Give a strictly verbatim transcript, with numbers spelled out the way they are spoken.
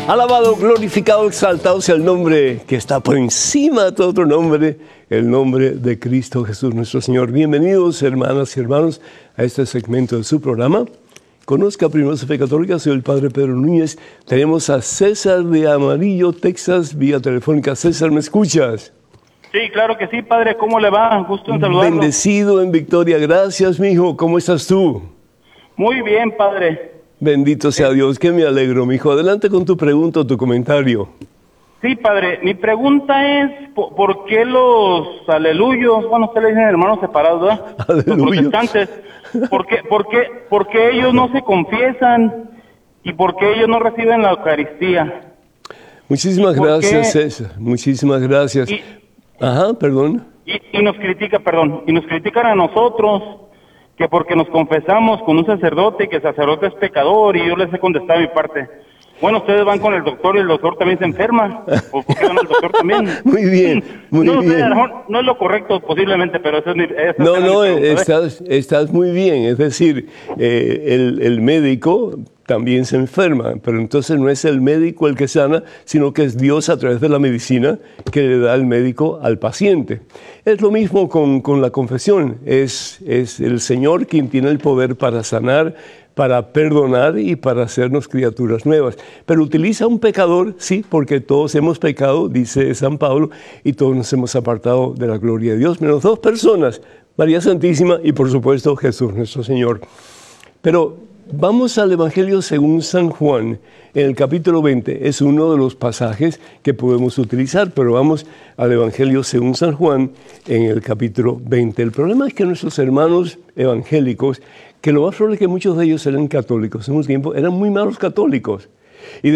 Alabado, glorificado, exaltado sea el nombre que está por encima de todo otro nombre, el nombre de Cristo Jesús nuestro Señor. Bienvenidos, hermanas y hermanos, a este segmento de su programa. Conozca primero su fe católica, soy el Padre Pedro Núñez. Tenemos a César de Amarillo, Texas, vía telefónica. César, ¿me escuchas? Sí, claro que sí, Padre. ¿Cómo le va? Gusto en saludarlo. Bendecido en victoria. Gracias, mijo. ¿Cómo estás tú? Muy bien, Padre. Bendito sea Dios, que me alegro, mijo. Adelante con tu pregunta o tu comentario. Sí, Padre, mi pregunta es, ¿por, por qué los aleluyos, bueno, ustedes le dicen hermanos separados, ¿verdad? Aleluyos. Los protestantes, ¿por qué, por, qué, ¿por qué ellos no se confiesan y por qué ellos no reciben la Eucaristía? Muchísimas gracias, qué? César. Muchísimas gracias. Y, Ajá, perdón. y, y nos critica, perdón, y nos critican a nosotros que porque nos confesamos con un sacerdote y que el sacerdote es pecador, y yo les he contestado mi parte. Bueno, ustedes van con el doctor y el doctor también se enferma. ¿Por qué van al doctor también? Muy bien, muy no, bien. Sé, a lo mejor no es lo correcto posiblemente, pero eso es mi... Eso No, es no, mi pregunta, estás, estás muy bien. Es decir, eh, el, el médico también se enferma, pero entonces no es el médico el que sana, sino que es Dios a través de la medicina que le da el médico al paciente. Es lo mismo con, con la confesión. Es, es el Señor quien tiene el poder para sanar, para perdonar y para hacernos criaturas nuevas. Pero utiliza un pecador, sí, porque todos hemos pecado, dice San Pablo, y todos nos hemos apartado de la gloria de Dios, menos dos personas, María Santísima y por supuesto Jesús nuestro Señor. Pero vamos al Evangelio según San Juan, en el capítulo veinte. Es uno de los pasajes que podemos utilizar, pero vamos al Evangelio según San Juan, en el capítulo veinte. El problema es que nuestros hermanos evangélicos, que lo más probable es que muchos de ellos eran católicos en un tiempo, eran muy malos católicos.